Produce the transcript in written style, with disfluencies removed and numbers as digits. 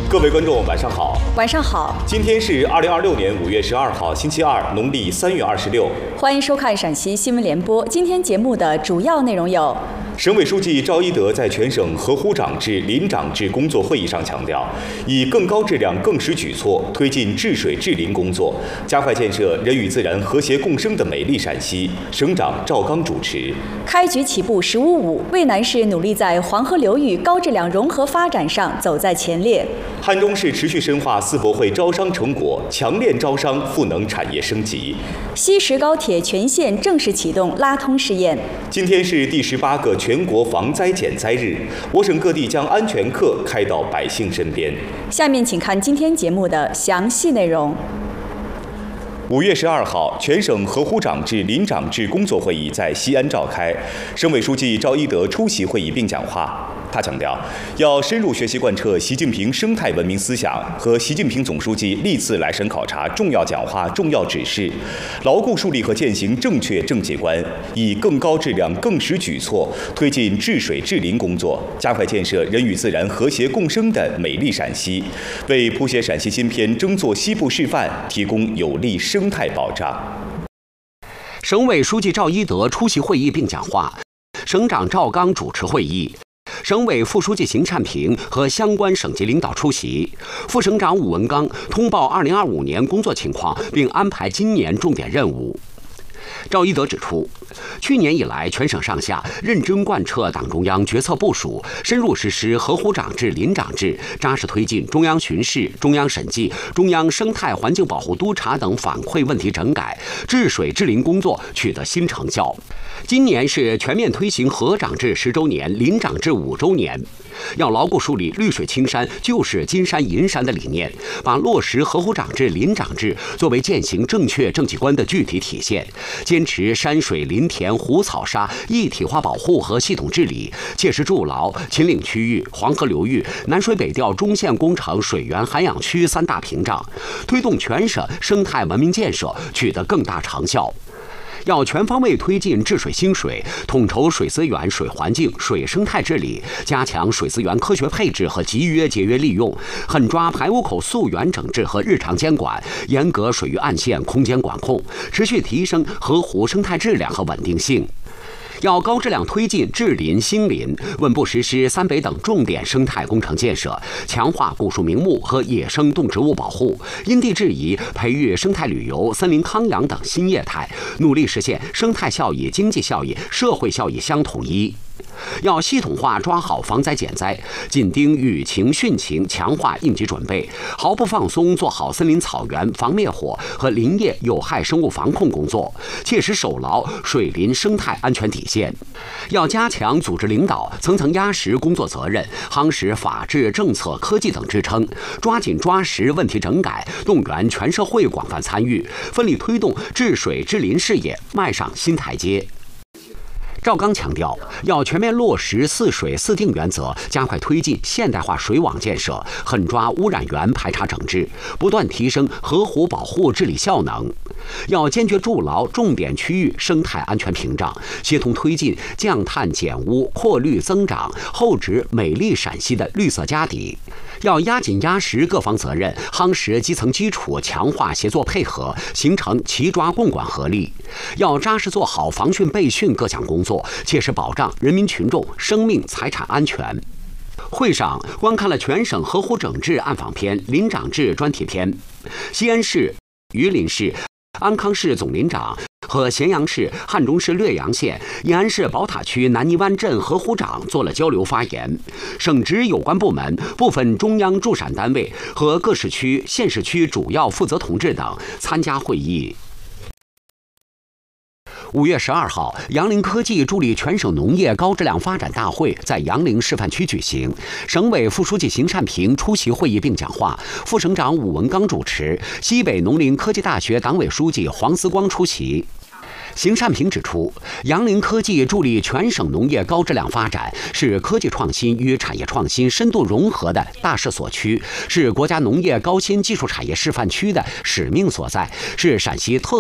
各位观众，晚上好。 晚上好。 今天是2026年5月12号，星期二，农历3月26。 欢迎收看陕西新闻联播。今天节目的主要内容有： 省委书记赵一德在全省河湖长制、林长制工作会议上强调，以更高质量、更实举措推进治水治林工作，加快建设人与自然和谐共生的美丽陕西。省长赵刚主持。 开局起步15.5，渭南市努力在黄河流域高质量融合发展上走在前列。 汉中市持续深化四博会招商成果，强链招商，赋能产业升级。 西石高铁全线正式启动拉通试验。 今天是第18个全国防灾减灾日，我省各地将安全课开到百姓身边。 下面请看今天节目的详细内容。 5月12号，全省河湖长制、林长制工作会议在西安召开，省委书记赵一德出席会议并讲话。他强调，要深入学习贯彻习近平生态文明思想和习近平总书记历次来省考察重要讲话、重要指示，牢固树立和践行正确政绩观，以更高质量、更实举措推进治水治林工作，加快建设人与自然和谐共生的美丽陕西，为谱写陕西新篇、争做西部示范提供有力生态保障。 省委书记赵一德出席会议并讲话，省长赵刚主持会议。省委副书记邢善平和相关省级领导出席，副省长武文刚通报2025年工作情况，并安排今年重点任务。赵一德指出，去年以来，全省上下认真贯彻党中央决策部署，深入实施河湖长制、林长制，扎实推进中央巡视、中央审计、中央生态环境保护督查等反馈问题整改，治水治林工作取得新成效。今年是全面推行河长制10周年、林长制5周年，要牢固树立绿水青山就是金山银山的理念，把落实河湖长制、林长制作为践行正确政绩观的具体体现，坚持山水林田湖草沙一体化保护和系统治理，切实筑牢秦岭区域、黄河流域、南水北调中线工程水源涵养区3大屏障，推动全省生态文明建设取得更大成效。要全方位推进治水兴水，统筹水资源、水环境、水生态治理，加强水资源科学配置和集约节约利用，狠抓排污口溯源整治和日常监管，严格水域岸线空间管控，持续提升河湖生态质量和稳定性。要高质量推进治林兴林，稳步实施3北等重点生态工程建设，强化古树名木和野生动植物保护，因地制宜培育生态旅游、森林康养等新业态，努力实现生态效益、经济效益、社会效益相统一。要系统化抓好防灾减灾，紧盯雨情汛情，强化应急准备，毫不放松做好森林草原防灭火和林业有害生物防控工作，切实守牢水林生态安全底线。要加强组织领导，层层压实工作责任，夯实法治、政策、科技等支撑，抓紧抓实问题整改，动员全社会广泛参与，奋力推动治水治林事业迈上新台阶。赵刚强调，要全面落实4水4定原则，加快推进现代化水网建设，狠抓污染源排查整治，不断提升河湖保护治理效能。要坚决筑牢重点区域生态安全屏障，协同推进降碳减污、扩绿增长、厚植美丽陕西的绿色家底。要压紧压实各方责任，夯实基层基础，强化协作配合，形成齐抓共管合力。要扎实做好防汛备汛各项工作，切实保障人民群众生命财产安全。会上观看了全省河湖整治暗访片、林长制专题片，西安市、榆林市、安康市总林长和咸阳市、汉中市略阳县、延安市宝塔区南泥湾镇河湖长做了交流发言，省直有关部门、部分中央驻陕单位和各市区、县市区主要负责同志等参加会议。5月12号，杨凌科技助力全省农业高质量发展大会在杨凌示范区举行。省委副书记邢善平出席会议并讲话，副省长武文刚主持，西北农林科技大学党委书记黄思光出席。邢善平指出，杨凌科技助力全省农业高质量发展，是科技创新与产业创新深度融合的大势所趋，是国家农业高新技术产业示范区的使命所在，是陕西特